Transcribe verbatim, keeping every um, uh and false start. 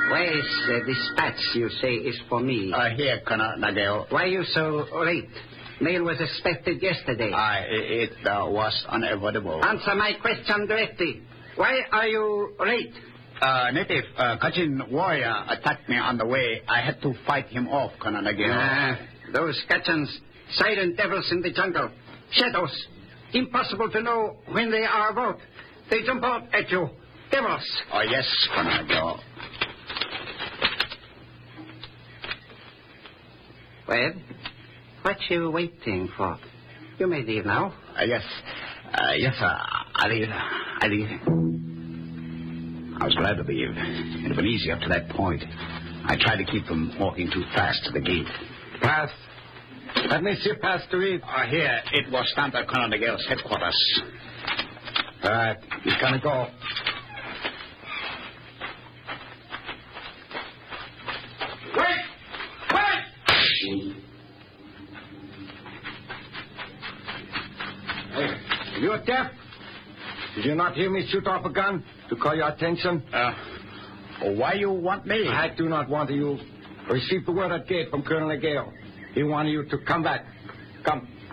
Where is the dispatch you say is for me? Uh, here, Colonel Nagel. Why are you so late? Mail was expected yesterday. Uh, it uh, was unavoidable. Answer my question directly. Why are you late? Uh, native uh, Kachin warrior attacked me on the way. I had to fight him off, Colonel Nagel. Ah, those Kachins, silent devils in the jungle. Shadows. Impossible to know when they are about. They jump out at you. Devils. Oh, yes, Colonel Nagel. Well, what you waiting for? You may leave now. Uh, yes. Uh, yes, sir. I leave. I leave. I was glad to leave. It would have been easy up to that point. I tried to keep them walking too fast to the gate. Pass. Let me see pass to read. Uh, here, it was down at Colonel Nagel's headquarters. All right, he's gonna go. Wait! Wait! Hey, you're deaf? Did you not hear me shoot off a gun to call your attention? Uh, why you want me? I do not want you. Received the word at gate from Colonel Nagel. He wanted you to come back. Come.